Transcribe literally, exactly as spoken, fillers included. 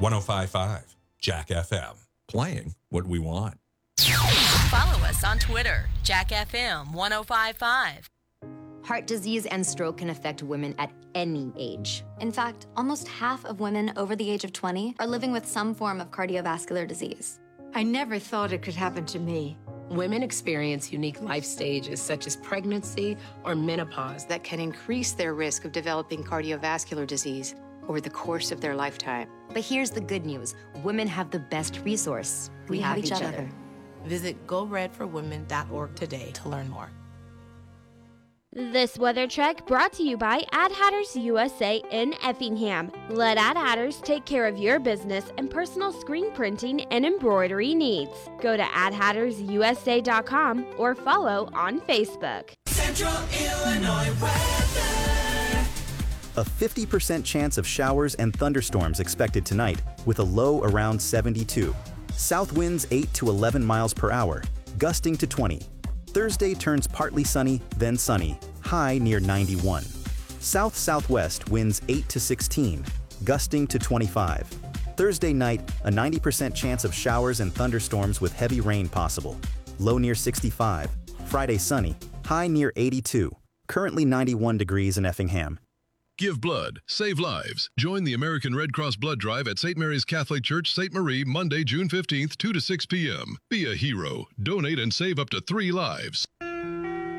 one oh five point five Jack F M. Playing what we want. Follow us on Twitter, Jack F M one oh five point five. Heart disease and stroke can affect women at any age. In fact, almost half of women over the age of twenty are living with some form of cardiovascular disease. I never thought it could happen to me. Women experience unique life stages such as pregnancy or menopause that can increase their risk of developing cardiovascular disease over the course of their lifetime. But here's the good news. Women have the best resource. We, we have, have each, each other. other. Visit go red for women dot org today to learn more. This weather check brought to you by Ad Hatters U S A in Effingham. Let Ad Hatters take care of your business and personal screen printing and embroidery needs. Go to ad hatters u s a dot com or follow on Facebook. Central Illinois weather. A fifty percent chance of showers and thunderstorms expected tonight with a low around seventy-two. South winds eight to eleven miles per hour, gusting to twenty. Thursday turns partly sunny, then sunny, high near ninety-one. South-southwest winds eight to sixteen, gusting to twenty-five. Thursday night, a ninety percent chance of showers and thunderstorms with heavy rain possible. Low near sixty-five. Friday sunny, high near eighty-two. Currently ninety-one degrees in Effingham. Give blood, save lives. Join the American Red Cross Blood Drive at Saint Mary's Catholic Church, Saint Marie, Monday, June fifteenth, two to six p.m. Be a hero. Donate and save up to three lives.